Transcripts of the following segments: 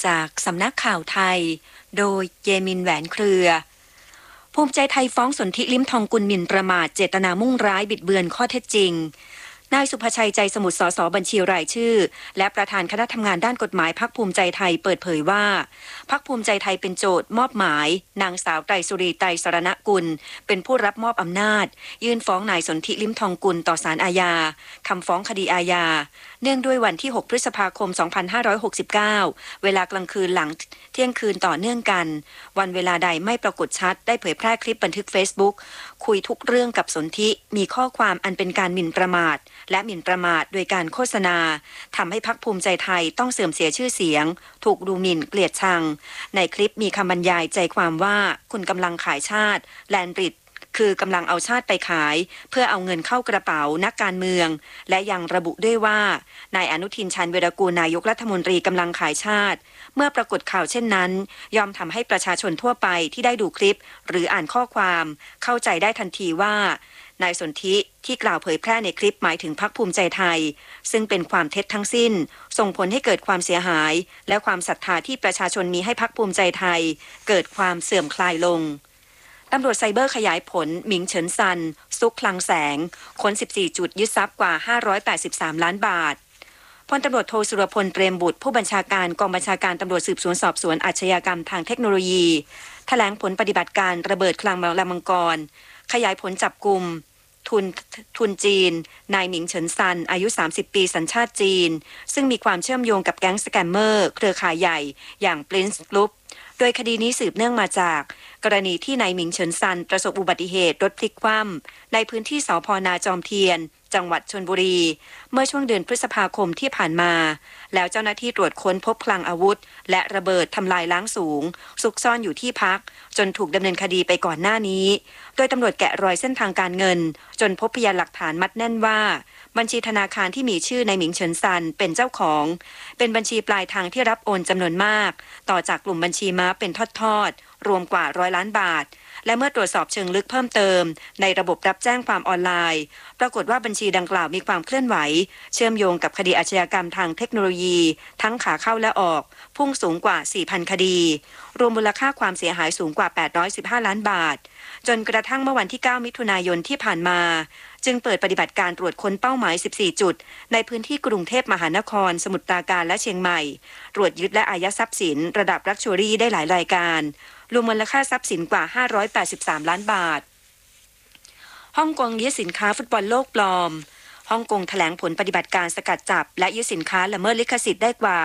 จากสำนักข่าวไทยโดยเยมินแหวนเครือภูมิใจไทยฟ้องสนธิลิ้มทองกุลหมิ่นประมาทเจตนามุ่งร้ายบิดเบือนข้อเท็จจริงนายสุภชัยใจสมุทรสสบัญชีรายชื่อและประธานคณะทำงานด้านกฎหมายพรรคภูมิใจไทยเปิดเผยว่าพรรคภูมิใจไทยเป็นโจทย์มอบหมายนางสาวไตรสุรีไตรสรณกุลเป็นผู้รับมอบอำนาจยื่นฟ้องนายสนธิลิ้มทองกุลต่อศาลอาญาคำฟ้องคดีอาญาเนื่องด้วยวันที่6พฤษภาคม2569เวลากลางคืนหลังเที่ยงคืนต่อเนื่องกันวันเวลาใดไม่ปรากฏชัดได้เผยแพร่คลิปบันทึก Facebook คุยทุกเรื่องกับสนธิมีข้อความอันเป็นการหมิ่นประมาทและหมิ่นประมาทโดยการโฆษณาทำให้พรรคภูมิใจไทยต้องเสื่อมเสียชื่อเสียงถูกดูหมิ่นเกลียดชังในคลิปมีคำบรรยายใจความว่าคุณกำลังขายชาติแลนด์ริดคือกำลังเอาชาติไปขายเพื่อเอาเงินเข้ากระเป๋านักการเมืองและยังระบุด้วยว่านายอนุทินชาญวีรกูลนายกรัฐมนตรีกำลังขายชาติเมื่อปรากฏข่าวเช่นนั้นย่อมทำให้ประชาชนทั่วไปที่ได้ดูคลิปหรืออ่านข้อความเข้าใจได้ทันทีว่านายสนธิที่กล่าวเผยแพร่ในคลิปหมายถึงพรรคภูมิใจไทยซึ่งเป็นความเท็จทั้งสิ้นส่งผลให้เกิดความเสียหายและความศรัทธาที่ประชาชนมีให้พรรคภูมิใจไทยเกิดความเสื่อมคลายลงตำรวจไซเบอร์ขยายผลหมิงเฉินซันซุกคลังแสงค้น14จุดยึดทรัพย์กว่า583ล้านบาทพลตำรวจโทสุรพลเปรมบุตรผู้บัญชาการกองบัญชาการตำรวจสืบสวนสอบสวนอาชญากรรมทางเทคโนโลยีแถลงผลปฏิบัติการระเบิดคลังละมังกรขยายผลจับกุมทุนจีนนายหมิงเฉินซันอายุ30ปีสัญชาติจีนซึ่งมีความเชื่อมโยงกับแก๊งสแกมเมอร์เครือข่ายใหญ่อย่าง Prince Group โดยคดีนี้สืบเนื่องมาจากกรณีที่นายหมิงเฉินซันประสบอุบัติเหตุรถพลิกคว่ำในพื้นที่สพ.นาจอมเทียนจังหวัดชลบุรีเมื่อช่วงเดือนพฤษภาคมที่ผ่านมาแล้วเจ้าหน้าที่ตรวจค้นพบคลังอาวุธและระเบิดทำลายล้างสูงซุกซ่อนอยู่ที่พักจนถูกดำเนินคดีไปก่อนหน้านี้โดยตำรวจแกะรอยเส้นทางการเงินจนพบพยานหลักฐานมัดแน่นว่าบัญชีธนาคารที่มีชื่อนายหมิงเฉินซันเป็นเจ้าของเป็นบัญชีปลายทางที่รับโอนจำนวนมากต่อจากกลุ่มบัญชีม้าเป็นทอดๆรวมกว่า100 ล้านบาทและเมื่อตรวจสอบเชิงลึกเพิ่มเติมในระบบรับแจ้งความออนไลน์ปรากฏว่าบัญชีดังกล่าวมีความเคลื่อนไหวเชื่อมโยงกับคดีอาชญากรรมทางเทคโนโลยีทั้งขาเข้าและออกพุ่งสูงกว่า 4,000 คดีรวมมูลค่าความเสียหายสูงกว่า815ล้านบาทจนกระทั่งเมื่อวันที่9มิถุนายนที่ผ่านมาจึงเปิดปฏิบัติการตรวจค้นเป้าหมาย14จุดในพื้นที่กรุงเทพมหานครสมุทรปราการและเชียงใหม่ตรวจยึดและอายัดทรัพย์สินระดับลักชัวรี่ได้หลายรายการรวมมูลค่าทรัพย์สินกว่า583ล้านบาทฮ่องกงยึดสินค้าฟุตบอลโลกปลอมฮ่องกงแถลงผลปฏิบัติการสกัดจับและยึดสินค้าละเมิดลิขสิทธิ์ได้กว่า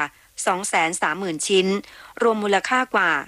230,000 ชิ้นรวมมูลค่ากว่า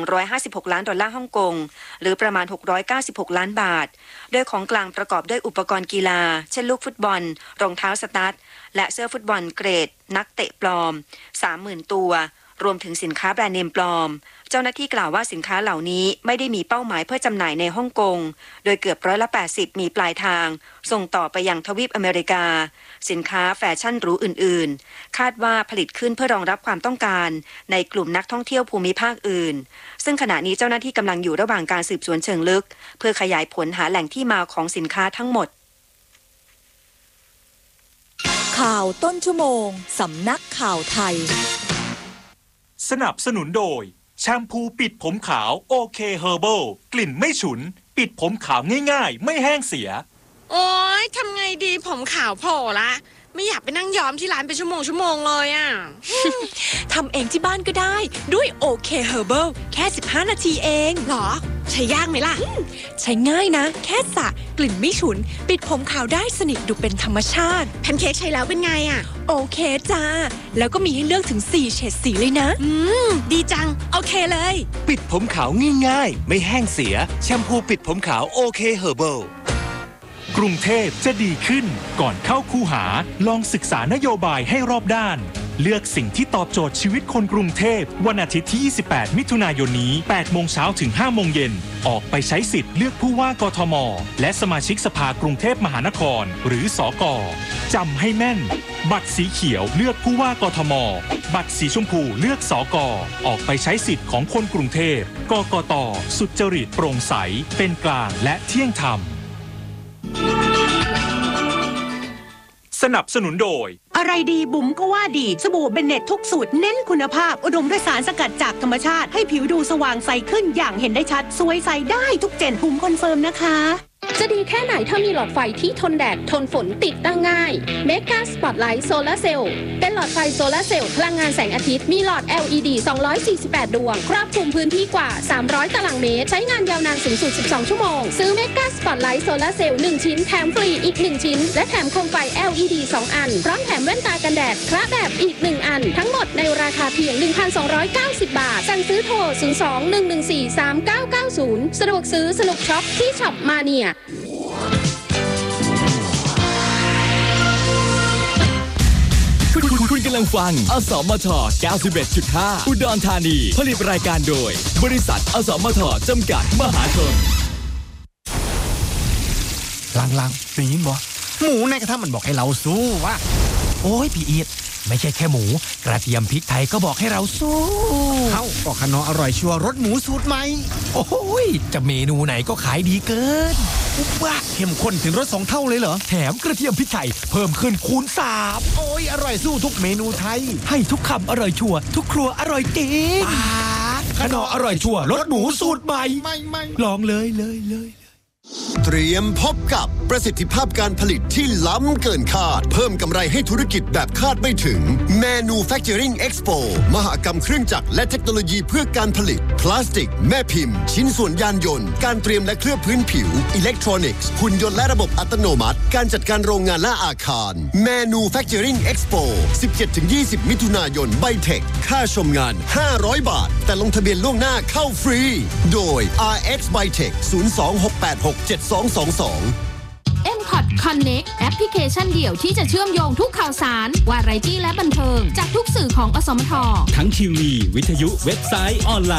156ล้านดอลลาร์ฮ่องกงหรือประมาณ696ล้านบาทโดยของกลางประกอบด้วยอุปกรณ์กีฬาเช่นลูกฟุตบอลรองเท้าสตั๊ดและเสื้อฟุตบอลเกรดนักเตะปลอม 30,000 ตัวรวมถึงสินค้าแบรนด์เนมปลอมเจ้าหน้าที่กล่าวว่าสินค้าเหล่านี้ไม่ได้มีเป้าหมายเพื่อจำหน่ายในฮ่องกงโดยเกือบ80%มีปลายทางส่งต่อไปยังทวีปอเมริกาสินค้าแฟชั่นหรูอื่นๆคาดว่าผลิตขึ้นเพื่อรองรับความต้องการในกลุ่มนักท่องเที่ยวภูมิภาคอื่นซึ่งขณะนี้เจ้าหน้าที่กำลังอยู่ระหว่างการสืบสวนเชิงลึกเพื่อขยายผลหาแหล่งที่มาของสินค้าทั้งหมดข่าวต้นชั่วโมงสำนักข่าวไทยสนับสนุนโดยแชมพูปิดผมขาวโอเคเฮอร์เบิลกลิ่นไม่ฉุนปิดผมขาวง่ายๆไม่แห้งเสียโอ๊ยทำไงดีผมขาวโผล่ละไม่อยากไปนั่งย้อมที่ร้านเป็นชั่วโมงเลยอ่ะทำเองที่บ้านก็ได้ด้วยโอเคเฮอร์เบิลแค่15นาทีเองหรอใช้ยากไหมล่ะใช้ง่ายนะแค่สระกลิ่นไม่ฉุนปิดผมขาวได้สนิทดูเป็นธรรมชาติแพนเค้กใช้แล้วเป็นไงอ่ะโอเคจ้าแล้วก็มีให้เลือกถึง4เฉดสีเลยนะดีจังโอเคเลยปิดผมขาวง่ายๆไม่แห้งเสียแชมพูปิดผมขาวโอเคเฮอร์เบิลกรุงเทพจะดีขึ้นก่อนเข้าคูหาลองศึกษานโยบายให้รอบด้านเลือกสิ่งที่ตอบโจทย์ชีวิตคนกรุงเทพวันอาทิตย์ที่28มิถุนายนนี้8โมงเช้าถึง5โมงเย็นออกไปใช้สิทธิ์เลือกผู้ว่ากทมและสมาชิกสภากรุงเทพมหานครหรือสก.จำให้แม่นบัตรสีเขียวเลือกผู้ว่ากทมบัตรสีชมพูเลือกสก.ออกไปใช้สิทธิ์ของคนกรุงเทพกกต.สุจริตโปร่งใสเป็นกลางและเที่ยงธรรมสนับสนุนโดยอะไรดีบุ๋มก็ว่าดีสบู่เบนเน็ตทุกสูตรเน้นคุณภาพอุดมด้วยสารสกัดจากธรรมชาติให้ผิวดูสว่างใสขึ้นอย่างเห็นได้ชัดสวยใสได้ทุกเจนบุ๋มคอนเฟิร์มนะคะจะดีแค่ไหนถ้ามีหลอดไฟที่ทนแดดทนฝนติดตั้งง่าย Mega Spotlight Solar Cell เป็นหลอดไฟโซลาร์เซลล์พลังงานแสงอาทิตย์มีหลอด LED 248 ดวงครอบคลุมพื้นที่กว่า300ตารางเมตรใช้งานยาวนานสูงสุด12ชั่วโมงซื้อ Mega Spotlight Solar Cell 1 ชิ้นแถมฟรีอีก1ชิ้นและแถมโคมไฟ LED 2 อันพร้อมแถมแว่นตากันแดดคละแบบอีก1อันทั้งหมดในราคาเพียง 1,290 บาทสั่งซื้อโทร 02-114-3990 สะดวกซื้อสนุกช็อปที่ช็อปมาเนียคุณกำลังฟังอสมท 91.5 อุดรธานีผลิตรายการโดยบริษัทอสมทจำกัดมหาชนลังได้ยินบ่หมูในกระทะมันบอกให้เราสู้วะโอ้ยพี่อีทไม่ใช่แค่หมูกระเทียมพริกไทยก็บอกให้เราสู้เอ้าก็ขนออร่อยชัวรสหมูสูตรใหม่โอ้ยจะเมนูไหนก็ขายดีเกินอุ๊บว่ะเข้มข้นถึงรส2 เท่าเลยเหรอแถมกระเทียมพริกไทยเพิ่มขึ้นคูณ3โอ้ยอร่อยสู้ทุกเมนูไทยให้ทุกคำอร่อยชัวทุกครัวอร่อยจริงขนออร่อยชัวรสหมูสูตรใหม่ลองเลยเตรียมพบกับประสิทธิภาพการผลิตที่ล้ำเกินคาดเพิ่มกำไรให้ธุรกิจแบบคาดไม่ถึง Manufacturing Expo มหกรรมเครื่องจักรและเทคโนโลยีเพื่อการผลิตพลาสติกแม่พิมพ์ชิ้นส่วนยานยนต์การเตรียมและเคลือบพื้นผิวอิเล็กทรอนิกส์หุ่นยนต์และระบบอัตโนมัติการจัดการโรงงานและอาคาร Manufacturing Expo 17-20 มิถุนายนไบเทคค่าชมงาน500 บาทแต่ลงทะเบียนล่วงหน้าเข้าฟรีโดย RX Bytech 02-686-7222 M-Pod Connect แอปพลิเคชันเดี่ยวที่จะเชื่อมโยงทุกข่าวสารวาไรตี้และบันเทิงจากทุกสื่อของอสมททั้งทีวีวิทยุเว็บไซต์ออนไลน์